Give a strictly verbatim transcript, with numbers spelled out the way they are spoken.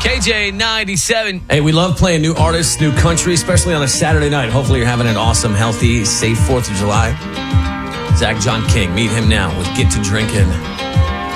K J ninety-seven. Hey, we love playing new artists, new country, especially on a Saturday night. Hopefully you're having an awesome, healthy, safe fourth of July. Zach John King, meet him now with Get to Drinking.